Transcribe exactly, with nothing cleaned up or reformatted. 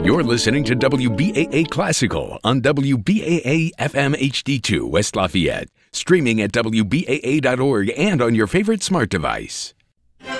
You're listening to W B A A Classical on W B A A F M H D two West Lafayette, streaming at W B A A dot org and on your favorite smart device.